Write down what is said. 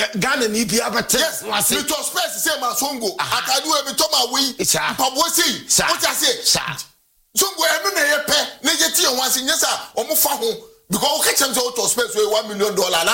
Ghana ni bi abete wase me to space say ma songo atade we me to ma we mpabo sei what I say songo enu na ye pe na ye tie wansi nyesa omo fa ho because o ka chem say to space we $1 million